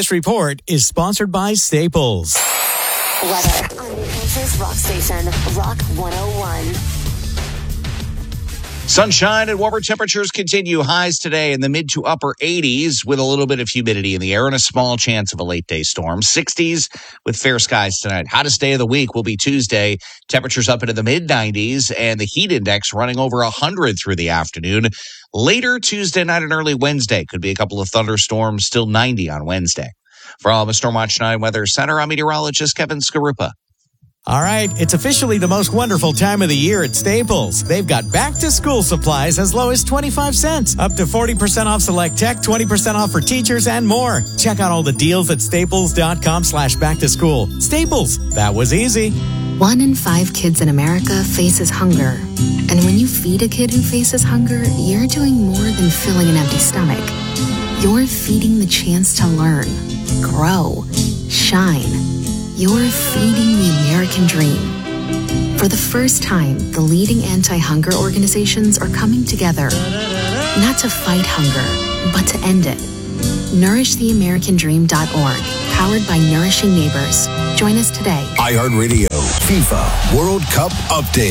This report is sponsored by Staples. Weather on New Hampshire's rock station, Rock 101. Sunshine and warmer temperatures continue. Highs today in the mid to upper 80s with a little bit of humidity in the air and a small chance of a late day storm. 60s with fair skies tonight. Hottest day of the week will be Tuesday. Temperatures up into the mid 90s and the heat index running over 100 through the afternoon. Later Tuesday night and early Wednesday could be a couple of thunderstorms, still 90 on Wednesday. From the Stormwatch 9 Weather Center, I'm meteorologist Kevin Skarupa. All right, it's officially the most wonderful time of the year at Staples. They've got back-to-school supplies as low as 25 cents, up to 40% off select tech, 20% off for teachers, and more. Check out all the deals at staples.com/back-to-school. Staples, that was easy. 1 in 5 kids in America faces hunger. And when you feed a kid who faces hunger, you're doing more than filling an empty stomach. You're feeding the chance to learn, grow, shine. You're feeding the American dream. For the first time, the leading anti-hunger organizations are coming together, not to fight hunger, but to end it. NourishTheAmericanDream.org, powered by Nourishing Neighbors. Join us today. iHeartRadio FIFA World Cup Update.